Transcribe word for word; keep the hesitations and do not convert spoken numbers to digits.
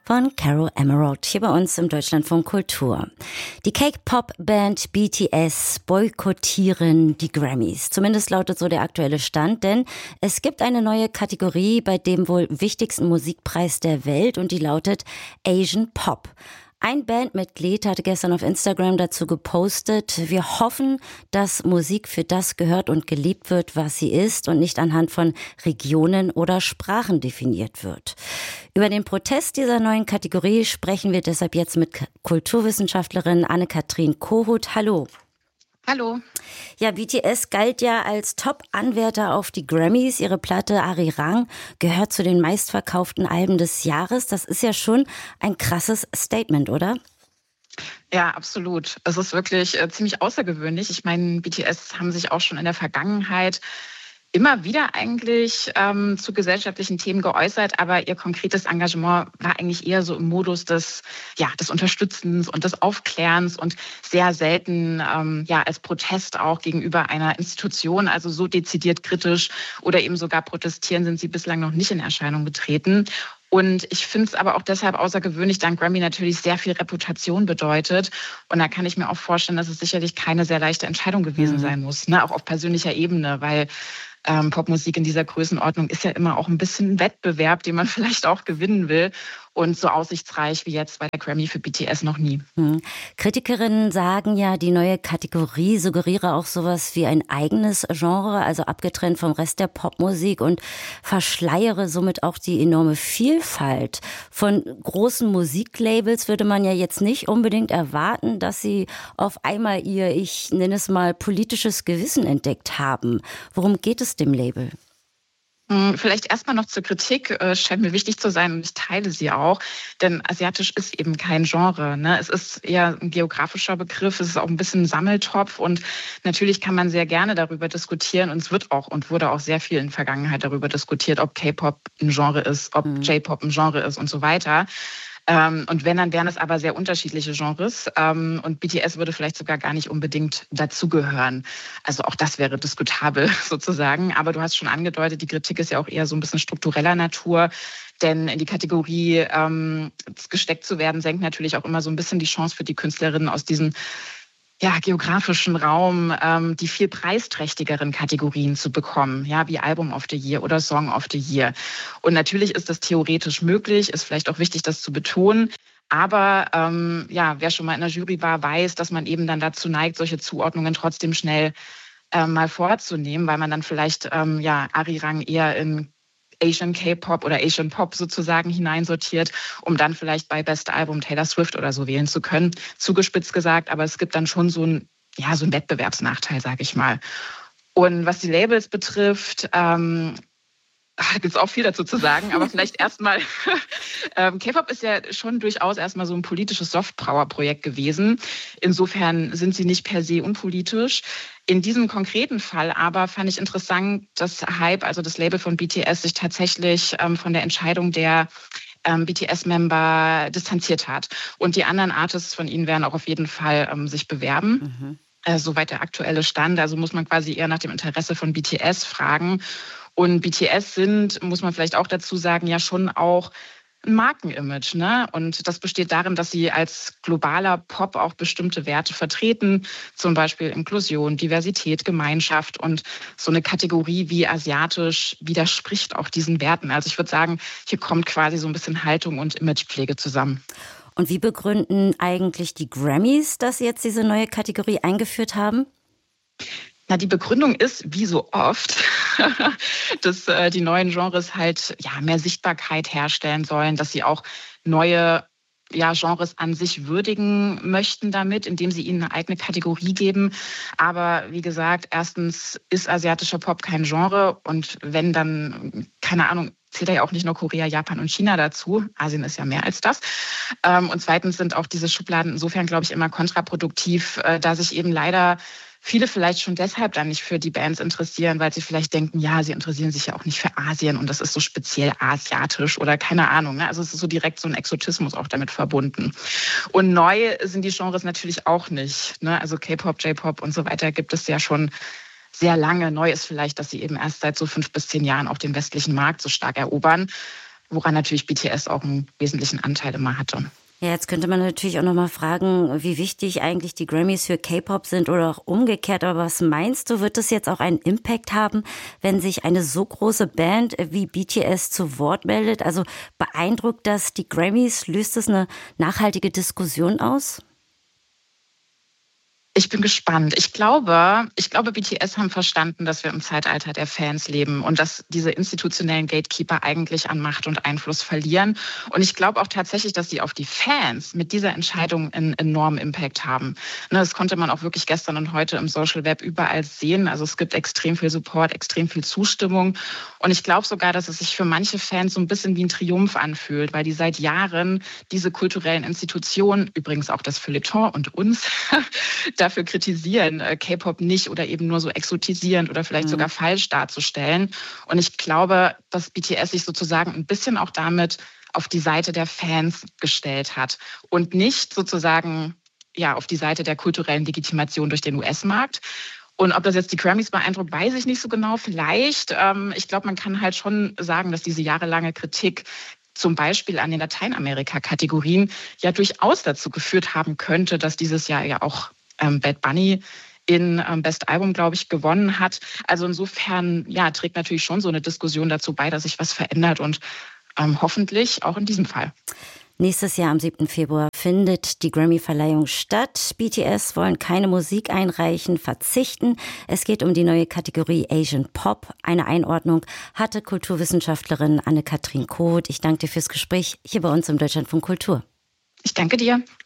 von Caro Emerald hier bei uns im Deutschlandfunk Kultur. Die K-Pop-Band B T S boykottieren die Grammys. Zumindest lautet so der aktuelle Stand, denn es gibt eine neue Kategorie bei dem wohl wichtigsten Musikpreis der Welt und die lautet Asian Pop. Ein Bandmitglied hatte gestern auf Instagram dazu gepostet: Wir hoffen, dass Musik für das gehört und geliebt wird, was sie ist und nicht anhand von Regionen oder Sprachen definiert wird. Über den Protest dieser neuen Kategorie sprechen wir deshalb jetzt mit Kulturwissenschaftlerin Anne-Kathrin Kohut. Hallo. Hallo. Ja, B T S galt ja als Top-Anwärter auf die Grammys. Ihre Platte Arirang gehört zu den meistverkauften Alben des Jahres. Das ist ja schon ein krasses Statement, oder? Ja, absolut. Es ist wirklich äh, ziemlich außergewöhnlich. Ich meine, B T S haben sich auch schon in der Vergangenheit immer wieder eigentlich ähm, zu gesellschaftlichen Themen geäußert, aber ihr konkretes Engagement war eigentlich eher so im Modus des, ja, des Unterstützens und des Aufklärens und sehr selten ähm, ja, als Protest auch gegenüber einer Institution, also so dezidiert kritisch oder eben sogar protestieren sind sie bislang noch nicht in Erscheinung getreten. Und ich finde es aber auch deshalb außergewöhnlich, da ein Grammy natürlich sehr viel Reputation bedeutet. Und da kann ich mir auch vorstellen, dass es sicherlich keine sehr leichte Entscheidung gewesen mhm. sein muss, ne? Auch auf persönlicher Ebene, weil ähm, Popmusik in dieser Größenordnung ist ja immer auch ein bisschen ein Wettbewerb, den man vielleicht auch gewinnen will. Und so aussichtsreich wie jetzt bei der Grammy für B T S noch nie. Hm. Kritikerinnen sagen ja, die neue Kategorie suggeriere auch sowas wie ein eigenes Genre, also abgetrennt vom Rest der Popmusik und verschleiere somit auch die enorme Vielfalt. Von großen Musiklabels würde man ja jetzt nicht unbedingt erwarten, dass sie auf einmal ihr, ich nenne es mal, politisches Gewissen entdeckt haben. Worum geht es dem Label? Vielleicht erstmal noch zur Kritik, äh, scheint mir wichtig zu sein und ich teile sie auch, denn asiatisch ist eben kein Genre, ne? Es ist eher ein geografischer Begriff, es ist auch ein bisschen ein Sammeltopf und natürlich kann man sehr gerne darüber diskutieren und es wird auch und wurde auch sehr viel in der Vergangenheit darüber diskutiert, ob K-Pop ein Genre ist, ob mhm. J-Pop ein Genre ist und so weiter. Ähm, und wenn, dann wären es aber sehr unterschiedliche Genres. Ähm, und B T S würde vielleicht sogar gar nicht unbedingt dazugehören. Also auch das wäre diskutabel sozusagen. Aber du hast schon angedeutet, die Kritik ist ja auch eher so ein bisschen struktureller Natur. Denn in die Kategorie ähm, gesteckt zu werden, senkt natürlich auch immer so ein bisschen die Chance für die Künstlerinnen aus diesem ja, geografischen Raum, ähm, die viel preisträchtigeren Kategorien zu bekommen, ja, wie Album of the Year oder Song of the Year. Und natürlich ist das theoretisch möglich, ist vielleicht auch wichtig, das zu betonen. Aber ähm, ja, wer schon mal in der Jury war, weiß, dass man eben dann dazu neigt, solche Zuordnungen trotzdem schnell äh, mal vorzunehmen, weil man dann vielleicht ähm, ja Arirang eher in Asian K-Pop oder Asian Pop sozusagen hineinsortiert, um dann vielleicht bei Best Album Taylor Swift oder so wählen zu können. Zugespitzt gesagt, aber es gibt dann schon so ein, ja, so einen Wettbewerbsnachteil, sage ich mal. Und was die Labels betrifft, ähm, da gibt es auch viel dazu zu sagen, aber vielleicht erstmal, ähm, K-Pop ist ja schon durchaus erstmal so ein politisches Softpower-Projekt gewesen. Insofern sind sie nicht per se unpolitisch. In diesem konkreten Fall aber fand ich interessant, dass Hype, also das Label von B T S, sich tatsächlich ähm, von der Entscheidung der ähm, B T S-Member distanziert hat. Und die anderen Artists von ihnen werden auch auf jeden Fall ähm, sich bewerben. Mhm. Äh, soweit der aktuelle Stand. Also muss man quasi eher nach dem Interesse von B T S fragen. Und B T S sind, muss man vielleicht auch dazu sagen, ja schon auch ein Markenimage, ne? Und das besteht darin, dass sie als globaler Pop auch bestimmte Werte vertreten, zum Beispiel Inklusion, Diversität, Gemeinschaft und so eine Kategorie wie asiatisch widerspricht auch diesen Werten. Also ich würde sagen, hier kommt quasi so ein bisschen Haltung und Imagepflege zusammen. Und wie begründen eigentlich die Grammys, dass sie jetzt diese neue Kategorie eingeführt haben? Na, die Begründung ist, wie so oft, dass äh, die neuen Genres halt ja mehr Sichtbarkeit herstellen sollen, dass sie auch neue ja, Genres an sich würdigen möchten damit, indem sie ihnen eine eigene Kategorie geben. Aber wie gesagt, erstens ist asiatischer Pop kein Genre und wenn dann, keine Ahnung, zählt ja auch nicht nur Korea, Japan und China dazu. Asien ist ja mehr als das. Und zweitens sind auch diese Schubladen insofern, glaube ich, immer kontraproduktiv, da sich eben leider viele vielleicht schon deshalb dann nicht für die Bands interessieren, weil sie vielleicht denken, ja, sie interessieren sich ja auch nicht für Asien und das ist so speziell asiatisch oder keine Ahnung. Ne? Also es ist so direkt so ein Exotismus auch damit verbunden. Und neu sind die Genres natürlich auch nicht. Ne? Also K-Pop, J-Pop und so weiter gibt es ja schon sehr lange. Neu ist vielleicht, dass sie eben erst seit so fünf bis zehn Jahren auch den westlichen Markt so stark erobern. woran natürlich B T S auch einen wesentlichen Anteil immer hatte. Ja, jetzt könnte man natürlich auch noch mal fragen, wie wichtig eigentlich die Grammys für K-Pop sind oder auch umgekehrt. Aber was meinst du, wird das jetzt auch einen Impact haben, wenn sich eine so große Band wie B T S zu Wort meldet? Also beeindruckt das die Grammys? Löst das eine nachhaltige Diskussion aus? Ich bin gespannt. Ich glaube, ich glaube, B T S haben verstanden, dass wir im Zeitalter der Fans leben und dass diese institutionellen Gatekeeper eigentlich an Macht und Einfluss verlieren. Und ich glaube auch tatsächlich, dass sie auf die Fans mit dieser Entscheidung einen enormen Impact haben. Das konnte man auch wirklich gestern und heute im Social Web überall sehen. Also es gibt extrem viel Support, extrem viel Zustimmung. Und ich glaube sogar, dass es sich für manche Fans so ein bisschen wie ein Triumph anfühlt, weil die seit Jahren diese kulturellen Institutionen, übrigens auch das Feuilleton und uns, dafür kritisieren, K-Pop nicht oder eben nur so exotisierend oder vielleicht mhm. sogar falsch darzustellen. Und ich glaube, dass B T S sich sozusagen ein bisschen auch damit auf die Seite der Fans gestellt hat und nicht sozusagen ja auf die Seite der kulturellen Legitimation durch den U S-Markt. Und ob das jetzt die Grammys beeindruckt, weiß ich nicht so genau. Vielleicht. Ähm, ich glaube, man kann halt schon sagen, dass diese jahrelange Kritik zum Beispiel an den Lateinamerika-Kategorien ja durchaus dazu geführt haben könnte, dass dieses Jahr ja auch ähm, Bad Bunny in ähm, Best Album, glaube ich, gewonnen hat. Also insofern ja, trägt natürlich schon so eine Diskussion dazu bei, dass sich was verändert und ähm, hoffentlich auch in diesem Fall. Nächstes Jahr am siebten Februar findet die Grammy-Verleihung statt. B T S wollen keine Musik einreichen, verzichten. Es geht um die neue Kategorie Asian Pop. Eine Einordnung hatte Kulturwissenschaftlerin Anne-Kathrin Koht. Ich danke dir fürs Gespräch hier bei uns im Deutschlandfunk Kultur. Ich danke dir.